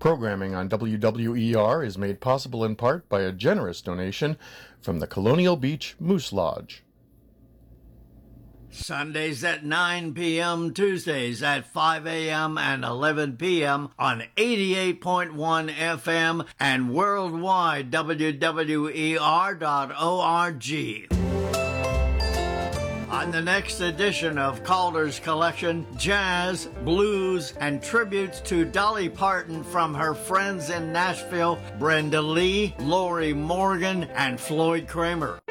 Programming on WWER is made possible in part by a generous donation from the Colonial Beach Moose Lodge. Sundays at 9 p.m., Tuesdays at 5 a.m. and 11 p.m. on 88.1 FM and worldwide WWER.org. On the next edition of Calder's Collection, jazz, blues, and tributes to Dolly Parton from her friends in Nashville, Brenda Lee, Lori Morgan, and Floyd Kramer.